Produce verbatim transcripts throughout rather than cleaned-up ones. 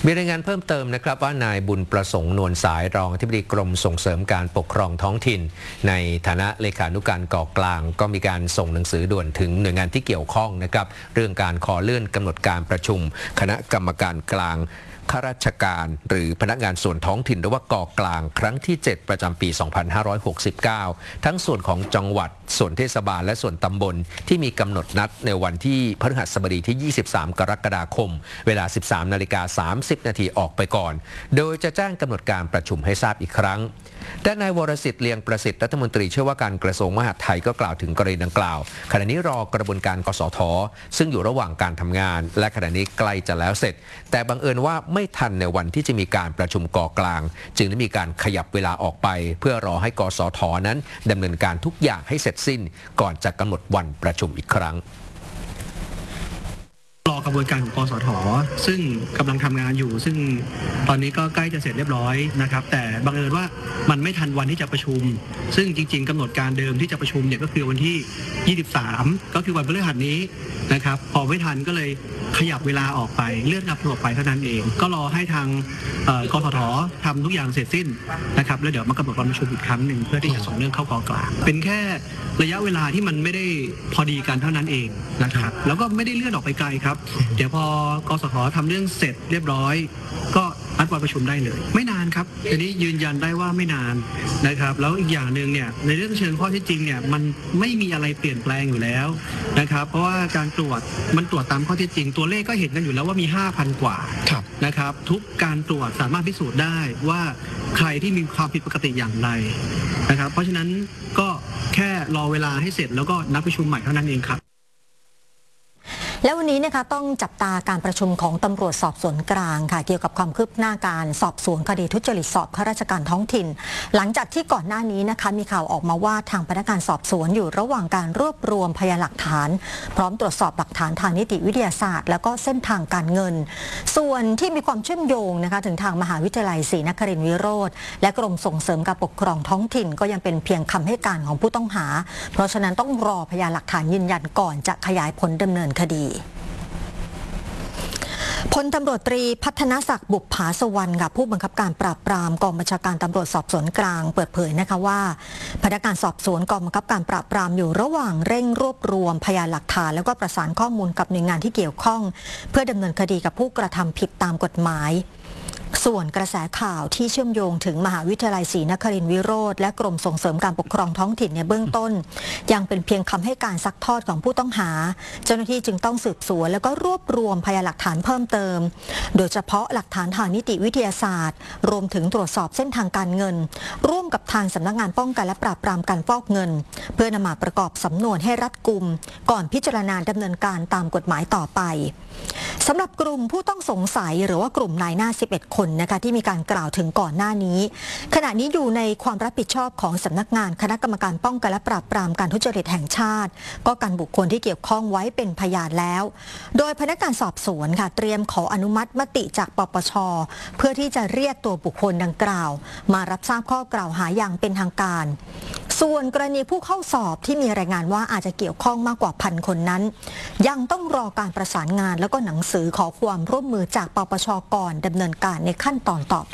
มีรายงานเพิ่มเติมนะครับว่านายบุญประสงค์นวลสายรองอธิบดีกรมส่งเสริมการปกครองท้องถิ่นในฐานะเลขานุการก่อกลางก็มีการส่งหนังสือด่วนถึงหน่วยงานที่เกี่ยวข้องนะครับเรื่องการขอเลื่อนกำหนดการประชุมคณะกรรมการกลางข้าราชการหรือพนักงานส่วนท้องถิ่นหรือว่าก่อกลางครั้งที่เจ็ดประจำปีสองพันห้าร้อยหกสิบเก้าทั้งส่วนของจังหวัดส่วนเทศบาลและส่วนตำบลที่มีกำหนดนัดในวันที่พฤหัสบดีที่ยี่สิบสามกรกฎาคมเวลา สิบสามนาฬิกาสามสิบนาทีออกไปก่อนโดยจะแจ้งกำหนดการประชุมให้ทราบอีกครั้งด้านนายวรสิทธิ์เลียงประสิทธิ์รัฐมนตรีเชื่อว่าการกระทรวงมหาดไทยก็กล่าวถึงกรณีดังกล่าวขณะนี้รอกระบวนการกสทซึ่งอยู่ระหว่างการทำงานและขณะนี้ใกล้จะแล้วเสร็จแต่บังเอิญว่าไม่ทันในวันที่จะมีการประชุมก่อกลางจึงได้มีการขยับเวลาออกไปเพื่อรอให้กสทนั้นดำเนินการทุกอย่างให้เสร็จสิ้นก่อนจะกำหนดวันประชุมอีกครั้งรอกระบวนการของกสทซึ่งกำลังทำงานอยู่ซึ่งตอนนี้ก็ใกล้จะเสร็จเรียบร้อยนะครับแต่บังเอิญว่ามันไม่ทันวันที่จะประชุมซึ่งจริงๆกำหนดการเดิมที่จะประชุมเนี่ยก็คือวันที่ยี่สิบสามก็คือวันพฤหัสนี้นะครับพอไม่ทันก็เลยขยับเวลาออกไปเลื่อนนับออกไปเท่านั้นเองก็รอให้ทางกสททำทุกอย่างเสร็จสิ้นนะครับแล้วเดี๋ยวมากำหนดวันประชุมอีกครั้งหนึ่งเพื่อที่จะส่งเรื่องเข้ากกลางเป็นแค่ระยะเวลาที่มันไม่ได้พอดีกันเท่านั้นเองนะครับแล้วก็ไม่ได้เลื่อนออกไปไกลครับเดี๋ยวพอกสททำเรื่องเสร็จเรียบร้อยก็นัดวันประชุมได้เลยไม่นานครับทีนี้ยืนยันได้ว่าไม่นานนะครับแล้วอีกอย่างหนึ่งเนี่ยในเรื่องเชิงข้อเท็จจริงเนี่ยมันไม่มีอะไรเปลี่ยนแปลงอยู่แล้วนะครับเพราะว่าการตรวจมันตรวจตามข้อเท็จจริงตัวเลขก็เห็นกันอยู่แล้วว่ามี ห้าพัน กว่านะครับทุกการตรวจสามารถพิสูจน์ได้ว่าใครที่มีความผิดปกติอย่างไรนะครับเพราะฉะนั้นก็แค่รอเวลาให้เสร็จแล้วก็นัดประชุมใหม่เท่านั้นเองครับและวันนี้นะคะต้องจับตาการประชุมของตำรวจสอบสวนกลางค่ะเกี่ยวกับความคืบหน้าการสอบสวนคดีทุจริตสอบข้าราชการท้องถิ่นหลังจากที่ก่อนหน้านี้นะคะมีข่าวออกมาว่าทางพนักงานสอบสวนอยู่ระหว่างการรวบรวมพยานหลักฐานพร้อมตรวจสอบหลักฐานทางนิติวิทยาศาสตร์แล้วก็เส้นทางการเงินส่วนที่มีความเชื่อมโยงนะคะถึงทางมหาวิทยาลัยศรีนครินทรวิโรธและกรมส่งเสริมการปกครองท้องถิ่นก็ยังเป็นเพียงคำให้การของผู้ต้องหาเพราะฉะนั้นต้องรอพยานหลักฐานยืนยันก่อนจะขยายผลดำเนินคดีพลตำรวจตรีพัฒนศักดิ์บุปผาสวรรณค่ะผู้บังคับการปราบปรามกองบัญชาการตำรวจสอบสวนกลางเปิดเผยนะคะว่าพนักงานสอบสวนกองบังคับการปราบปรามอยู่ระหว่างเร่งรวบรวมพยานหลักฐานแล้วก็ประสานข้อมูลกับหน่วยงานที่เกี่ยวข้องเพื่อดำเนินคดีกับผู้กระทำผิดตามกฎหมายส่วนกระแสข่าวที่เชื่อมโยงถึงมหาวิทยาลัยศรีนครินทรวิโรธและกรมส่งเสริมการปกครองท้องถิ่นในเบื้องต้นยังเป็นเพียงคำให้การซักทอดของผู้ต้องหาเจ้าหน้าที่จึงต้องสืบสวนแล้วก็รวบรวมพยานหลักฐานเพิ่มเติมโดยเฉพาะหลักฐานทางนิติวิทยาศาสตร์รวมถึงตรวจสอบเส้นทางการเงินร่วมกับทางสำนักงานป้องกันและปราบปรามการฟอกเงินเพื่อนำมาประกอบสำนวนให้รัดกุมก่อนพิจารณาดำเนินการตามกฎหมายต่อไปสำหรับกลุ่มผู้ต้องสงสัยหรือว่ากลุ่มนายหน้าสิบเอ็ดคนนะคะที่มีการกล่าวถึงก่อนหน้านี้ขณะนี้อยู่ในความรับผิดชอบของสำนักงานคณะกรรมการป้องกันและปราบปรามการทุจริตแห่งชาติก็กันบุคคลที่เกี่ยวข้องไว้เป็นพยานแล้วโดยพนักงานสอบสวนค่ะเตรียมขออนุมัติมติจากปปช.เพื่อที่จะเรียกตัวบุคคลดังกล่าวมารับทราบข้อกล่าวหาอย่างเป็นทางการส่วนกรณีผู้เข้าสอบที่มีรายงานว่าอาจจะเกี่ยวข้องมากกว่าพันคนนั้นยังต้องรอการประสานงานแล้วก็หนังสือขอความร่วมมือจากปปช.ก่อนดำเนินการในขั้นตอนต่อไป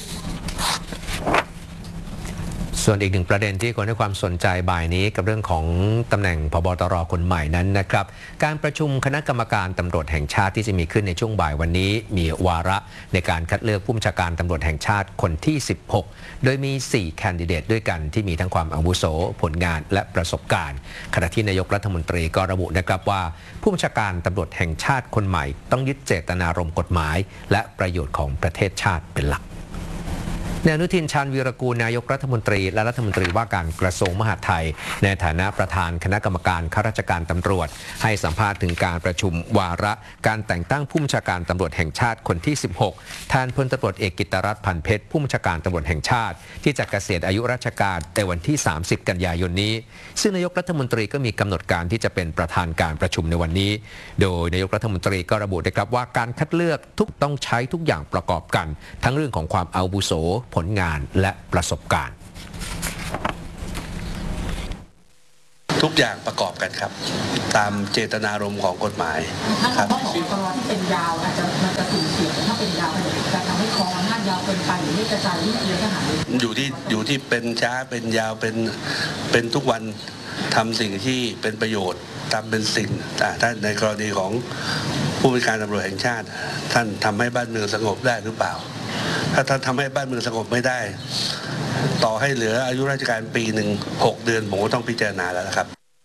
ส่วนอีกหนึ่งประเด็นที่คนให้ความสนใจบ่ายนี้กับเรื่องของตำแหน่งผบตรคนใหม่นั้นนะครับการประชุมคณะกรรมการตำรวจแห่งชาติที่จะมีขึ้นในช่วงบ่ายวันนี้มีวาระในการคัดเลือกผู้บัญชาการตำรวจแห่งชาติคนที่สิบหกโดยมีสี่แคนดิเดตด้วยกันที่มีทั้งความอาวุโสผลงานและประสบการณ์ขณะที่นายกรัฐมนตรีก็ระบุนะครับว่าผู้บัญชาการตำรวจแห่งชาติคนใหม่ต้องยึดเจตนารมณ์กฎหมายและประโยชน์ของประเทศชาติเป็นหลักนายอนุทินชาญวีรกูลนายกรัฐมนตรีและรัฐมนตรีว่าการกระทรวงมหาดไทยในฐานะประธานคณะกรรมการข้าราชการตำรวจให้สัมภาษณ์ถึงการประชุมวาระการแต่งตั้งผู้บัญชาการตำรวจแห่งชาติคนที่สิบหกแทนพลตำรวจเอกกิตติรัตน์พันเพชรผู้บัญชาการตำรวจแห่งชาติที่จะเกษียณอายุราชการในวันที่สามสิบกันยายนนี้ซึ่งนายกรัฐมนตรีก็มีกำหนดการที่จะเป็นประธานการประชุมในวันนี้โดยนายกรัฐมนตรีก็ระบุนะครับว่าการคัดเลือกทุกต้องใช้ทุกอย่างประกอบกันทั้งเรื่องของความอาวุโสผลงานและประสบการณ์ทุกอย่างประกอบกันครับตามเจตนารมณ์ของกฎหมายถ้าเราต้องบอกกรณีที่เป็นยาวอาจจะมันจะสูญเสียเป็นยาวไปจะทำให้คออำนาจยาวเกินไปหรือไม่กระจายที่เยอะขนาดนี้อยู่ที่อยู่ที่เป็นช้าเป็นยาวเป็นเป็นทุกวันทำสิ่งที่เป็นประโยชน์ทำเป็นสิ่งท่านในกรณีของผู้บัญชาการตำรวจแห่งชาติท่านทำให้บ้านเมืองสงบได้หรือเปล่าถ้าท่านทำให้บ้านเมืองสงบไม่ได้ต่อให้เหลืออายุราชการปีหนึ่งหกเดือนผมก็ต้องพิจารณาแล้วนะครับ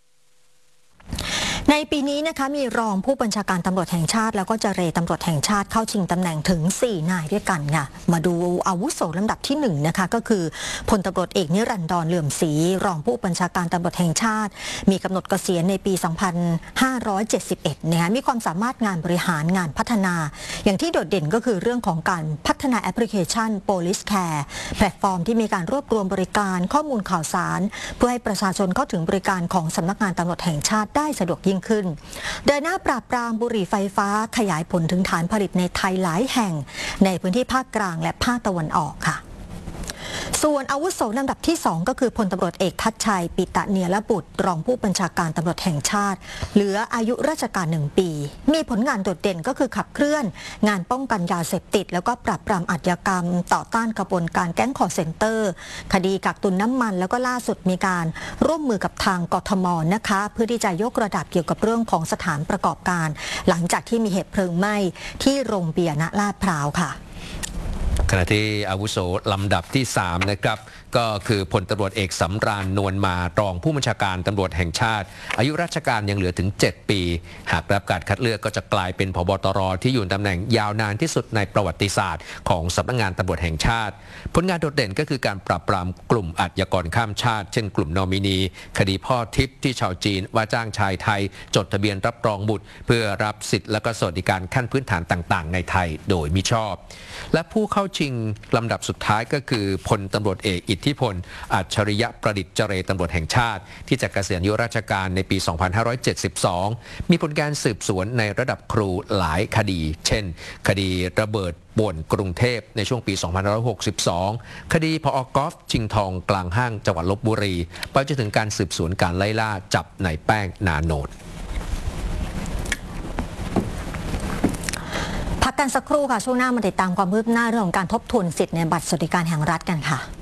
ในปีนี้นะคะมีรองผู้บัญชาการตำรวจแห่งชาติแล้วก็เจรตำรวจแห่งชาติเข้าชิงตำแหน่งถึงสี่นายด้วยกันค่ะมาดูอาวุโสลำดับที่หนึ่งนะคะก็คือพลตำรวจเอกนิรันดรเหลื่อมศรีรองผู้บัญชาการตำรวจแห่งชาติมีกำหนดเกษียณในปี สองพันห้าร้อยเจ็ดสิบเอ็ด นะคะมีความสามารถงานบริหารงานพัฒนาอย่างที่โดดเด่นก็คือเรื่องของการพัฒนาแอปพลิเคชัน Police Care แพลตฟอร์มที่มีการรวบรวมบริการข้อมูลข่าวสารเพื่อให้ประชาชนเข้าถึงบริการของสำนักงานตำรวจแห่งชาติได้สะดวกยิ่งขึ้นเดินหน้าปราบปรามบุหรี่ไฟฟ้าขยายผลถึงฐานผลิตในไทยหลายแห่งในพื้นที่ภาคกลางและภาคตะวันออกค่ะส่วนอาวุโสลำดับที่สองก็คือพลตำรวจเอกทัชชัยปิตะเนียรบุตรรองผู้บัญชาการตำรวจแห่งชาติเหลืออายุราชการหนึ่งปีมีผลงานโดดเด่นก็คือขับเคลื่อนงานป้องกันยาเสพติดแล้วก็ปราบปรามอาชญากรรมต่อต้านกระบวนการแก๊งคอร์เซ็นเตอร์คดีกักตุนน้ำมันแล้วก็ล่าสุดมีการร่วมมือกับทางกทมนะคะเพื่อที่จะยกระดับเกี่ยวกับเรื่องของสถานประกอบการหลังจากที่มีเหตุเพลิงไหม้ที่โรงเบียร์ณลาดพร้าวค่ะขณะที่อาวุโสลำดับที่สามนะครับก็คือพลตำรวจเอกสำราญนวลมารองผู้บัญชาการตำรวจแห่งชาติอายุราชการยังเหลือถึงเจ็ดปีหากรับการคัดเลือกก็จะกลายเป็นผบ.ตร.ที่อยู่ตำแหน่งยาวนานที่สุดในประวัติศาสตร์ของสำนักงานตำรวจแห่งชาติผลงานโดดเด่นก็คือการปราบปรามกลุ่มอาชญากรข้ามชาติเช่นกลุ่มนอมินีคดีพ่อทิพย์ที่ชาวจีนว่าจ้างชายไทยจดทะเบียนรับรองบุตรเพื่อรับสิทธิและก็สวัสดิการขั้นพื้นฐานต่างๆในไทยโดยมิชอบและผู้เข้าชิงลำดับสุดท้ายก็คือพลตำรวจเอกอิทธิพลอัจฉริยะประดิษฐ์เจรตำรวจแห่งชาติที่จะเกษียณอายุราชการในปี สองพันห้าร้อยเจ็ดสิบสอง มีผลการสืบสวนในระดับครูหลายคดีเช่นคดีระเบิดป่วนกรุงเทพในช่วงปี สองพันห้าร้อยหกสิบสอง คดีผอ.กอล์ฟชิงทองกลางห้างจังหวัดลพบุรีไปจนถึงการสืบสวนการไล่ล่าจับนายแป้งนาโนดพักกันสักครู่ค่ะช่วงหน้ามาติดตามความคืบหน้าเรื่องของการทบทวนสิทธิ์ในบัตรสวัสดิการแห่งรัฐกันค่ะ